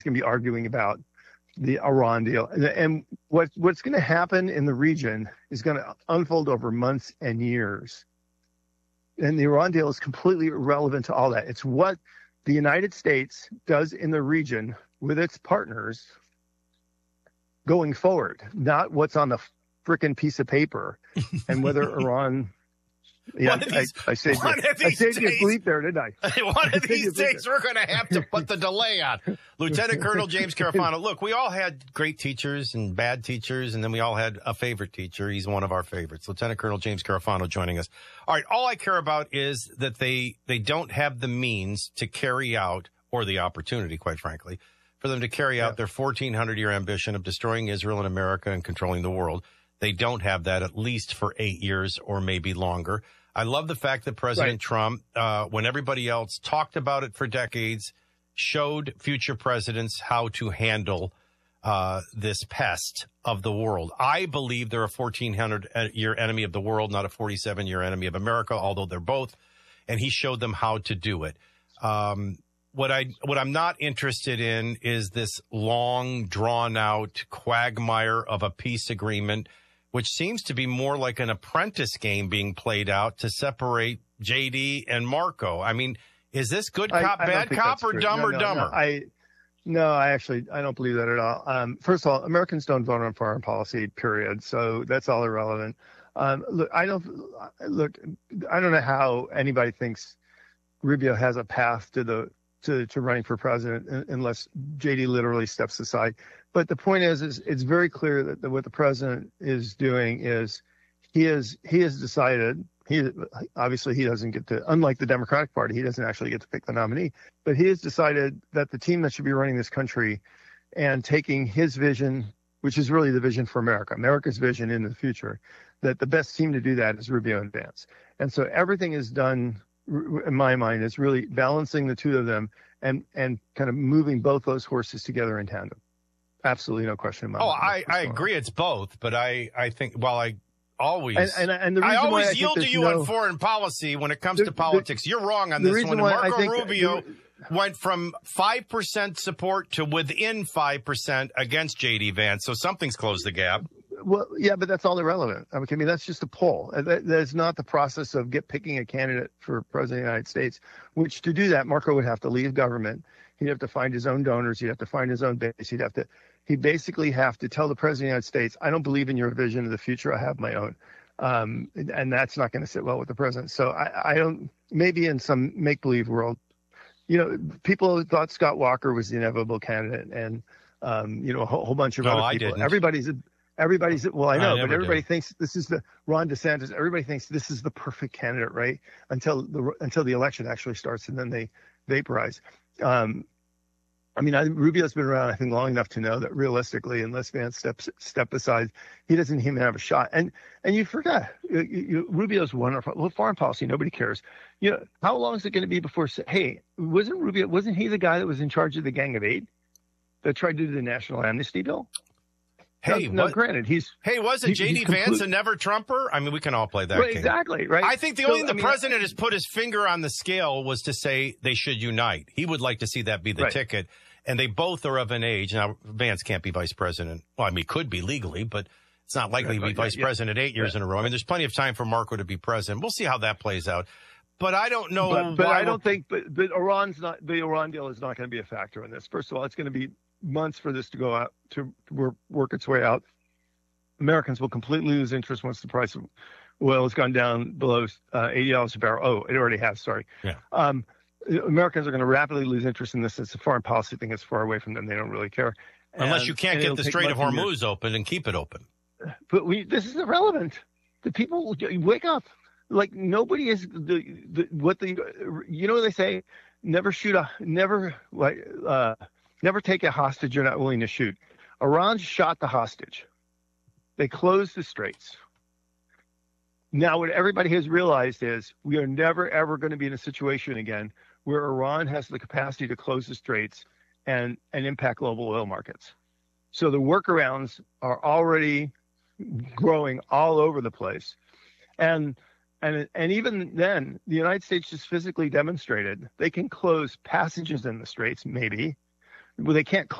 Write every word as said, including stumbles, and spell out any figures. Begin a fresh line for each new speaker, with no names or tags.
going to be arguing about the Iran deal. And, and what what's going to happen in the region is going to unfold over months and years. And the Iran deal is completely irrelevant to all that. It's what the United States does in the region with its partners going forward, not what's on the frickin' piece of paper and whether Iran. Yeah,
these,
I, I saved
one
you.
of these
I saved
days,
you sleep there, didn't I?
One of these days, we're going to have to put the delay on. Lieutenant Colonel James Carafano, look, we all had great teachers and bad teachers, and then we all had a favorite teacher. He's one of our favorites. Lieutenant Colonel James Carafano joining us. All right, all I care about is that they, they don't have the means to carry out, or the opportunity, quite frankly, for them to carry out yeah. their fourteen hundred year ambition of destroying Israel and America and controlling the world. They don't have that at least for eight years or maybe longer. I love the fact that President right. Trump, uh, when everybody else talked about it for decades, showed future presidents how to handle uh, this pest of the world. I believe they're a fourteen hundred year enemy of the world, not a forty-seven year enemy of America, although they're both. And he showed them how to do it. Um, what I, what I'm not interested in is this long, drawn out quagmire of a peace agreement, which seems to be more like an apprentice game being played out to separate J D and Marco. I mean, is this good cop,
I, I
bad cop, or
true.
dumb
no,
or
no,
dumber?
No, I, no, I actually, I don't believe that at all. Um, first of all, Americans don't vote on foreign policy, period. So that's all irrelevant. Um, look, I don't, look, I don't know how anybody thinks Rubio has a path to the, to, to running for president unless J D literally steps aside. But the point is, is it's very clear that the, what the president is doing is he is he has decided he obviously he doesn't get to, unlike the Democratic Party, he doesn't actually get to pick the nominee, but he has decided that the team that should be running this country and taking his vision, which is really the vision for America, America's vision in the future, that the best team to do that is Rubio and Vance. And so everything is done, in my mind, is really balancing the two of them and and kind of moving both those horses together in tandem. Absolutely no question about it.
Oh, I, I agree it's both, but I, I think, well, I always,
and, and, and the reason
I always
why I
yield to you
no,
on foreign policy when it comes
the,
to politics.
The,
You're wrong on
the
this one. And Marco
think,
Rubio
the,
went from five percent support to within five percent against J D Vance, so something's closed the gap.
Well, yeah, but that's all irrelevant. I mean, that's just a poll. That, that's not the process of get picking a candidate for president of the United States, which to do that, Marco would have to leave government. He'd have to find his own donors. He'd have to find his own base. He'd have to, he'd basically have to tell the president of the United States, I don't believe in your vision of the future. I have my own. Um, and that's not going to sit well with the president. So I, I don't, maybe in some make-believe world, you know, people thought Scott Walker was the inevitable candidate and, um, you know, a whole, whole bunch of
no,
other
I
people.
Didn't.
Everybody's, everybody's, well, I know,
I
but everybody
did.
thinks this is the Ron DeSantis. Everybody thinks this is the perfect candidate, right? Until the, until the election actually starts and then they vaporize. Um, I mean, I, Rubio's been around, I think, long enough to know that realistically, unless Vance steps step aside, he doesn't even have a shot. And and you forget, you, you, Rubio's wonderful. Well, foreign policy, nobody cares. You know, how long is it going to be before? Hey, wasn't Rubio? Wasn't he the guy that was in charge of the Gang of Eight that tried to do the national amnesty bill?
Hey,
now, now
what,
granted, he's
hey, wasn't J D Vance a never Trumper? I mean, we can all play that
right,
game.
Exactly, right?
I think the
so,
only thing the
I mean,
president has put his finger on the scale was to say they should unite. He would like to see that be the
right.
ticket. And they both are of an age. Now, Vance can't be vice president. Well, I mean, could be legally, but it's not likely right, to be right, vice yeah, president eight years yeah. in a row. I mean, there's plenty of time for Marco to be president. We'll see how that plays out. But I don't know.
But, but I don't think, but, but Iran's not, the Iran deal is not going to be a factor in this. First of all, it's going to be months for this to go out, to work, work its way out. Americans will completely lose interest once the price of oil has gone down below uh, eighty dollars a barrel. Oh, it already has, sorry.
Yeah.
Um, Americans are going to rapidly lose interest in this. It's a foreign policy thing. It's far away from them. They don't really care.
Unless
and,
you can't get the Strait of Hormuz open and keep it open.
But we, this is irrelevant. The people wake up. Like nobody is the, the what the you know what they say, never shoot a never like uh, never take a hostage you're not willing to shoot. Iran shot the hostage. They closed the straits. Now what everybody has realized is we are never ever going to be in a situation again where Iran has the capacity to close the straits and and impact global oil markets. So the workarounds are already growing all over the place, and. And and even then, the United States just physically demonstrated they can close passages in the straits, maybe, well, they can't